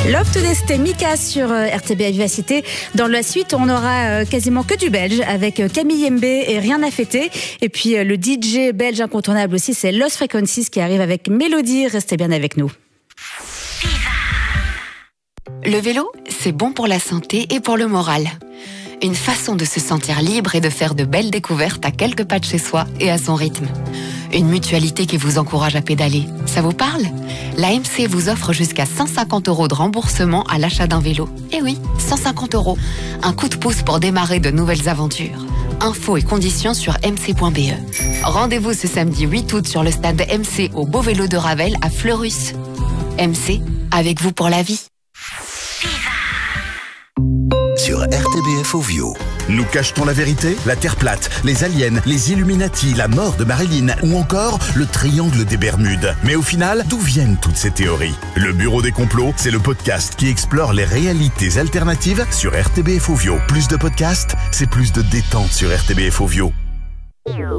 Love Today, c'était Mika sur RTBF Vivacité. Dans la suite, on aura quasiment que du belge avec Camille Mbé et Rien à fêter. Et puis le DJ belge incontournable aussi, c'est Lost Frequencies qui arrive avec Mélodie. Restez bien avec nous. Le vélo, c'est bon pour la santé et pour le moral. Une façon de se sentir libre et de faire de belles découvertes à quelques pas de chez soi et à son rythme. Une mutualité qui vous encourage à pédaler. Ça vous parle ? L'AMC vous offre jusqu'à 150 € de remboursement à l'achat d'un vélo. Eh oui, 150 €. Un coup de pouce pour démarrer de nouvelles aventures. Infos et conditions sur mc.be. Rendez-vous ce samedi 8 août sur le stade MC au Beau Vélo de Ravel à Fleurus. MC, avec vous pour la vie. Sur RTBF Ovio. Nous cachetons la vérité, la Terre plate, les aliens, les Illuminati, la mort de Marilyn ou encore le triangle des Bermudes. Mais au final, d'où viennent toutes ces théories ? Le Bureau des complots, c'est le podcast qui explore les réalités alternatives sur RTBF Ovio. Plus de podcasts, c'est plus de détente sur RTBF Ovio.